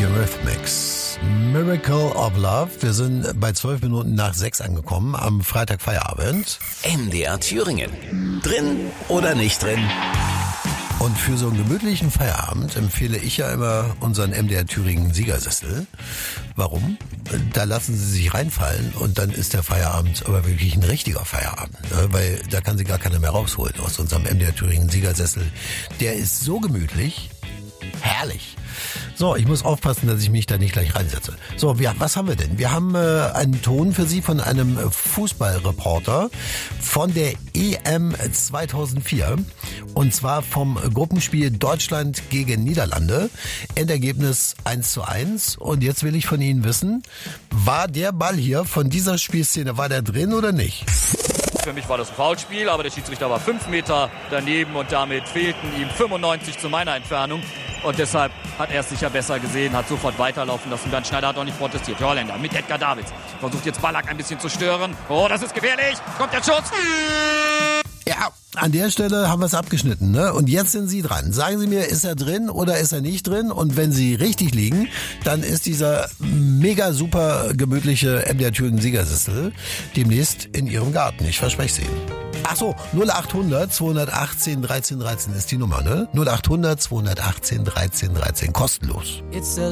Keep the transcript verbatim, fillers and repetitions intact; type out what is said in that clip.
Eurythmics. Miracle of Love. Wir sind bei zwölf Minuten nach sechs angekommen am Freitag Feierabend. M D R Thüringen. Drin oder nicht drin? Und für so einen gemütlichen Feierabend empfehle ich ja immer unseren M D R Thüringen Siegersessel. Warum? Da lassen Sie sich reinfallen und dann ist der Feierabend aber wirklich ein richtiger Feierabend. Ne? Weil da kann Sie gar keiner mehr rausholen aus unserem M D R Thüringen Siegersessel. Der ist so gemütlich, herrlich. So, ich muss aufpassen, dass ich mich da nicht gleich reinsetze. So, wir, was haben wir denn? Wir haben äh, einen Ton für Sie von einem Fußballreporter von der E M zweitausendvier. Und zwar vom Gruppenspiel Deutschland gegen Niederlande. Endergebnis eins zu eins. Und jetzt will ich von Ihnen wissen, war der Ball hier von dieser Spielszene, war der drin oder nicht? Für mich war das ein Foulspiel, aber der Schiedsrichter war fünf Meter daneben und damit fehlten ihm fünfundneunzig zu meiner Entfernung. Und deshalb hat er es sicher besser gesehen, hat sofort weiterlaufen lassen. Dann Schneider hat auch nicht protestiert. Der Holländer mit Edgar Davids versucht jetzt Ballack ein bisschen zu stören. Oh, das ist gefährlich. Kommt der Schuss. Ja, an der Stelle haben wir es abgeschnitten, ne? Und jetzt sind Sie dran. Sagen Sie mir, ist er drin oder ist er nicht drin? Und wenn Sie richtig liegen, dann ist dieser mega super gemütliche M D R Thüringen Siegersessel demnächst in Ihrem Garten. Ich verspreche es Ihnen. Ach so, null achthundert zweihundertachtzehn dreizehn dreizehn ist die Nummer, ne? null achthundert zweihundertachtzehn dreizehn dreizehn, kostenlos. It's a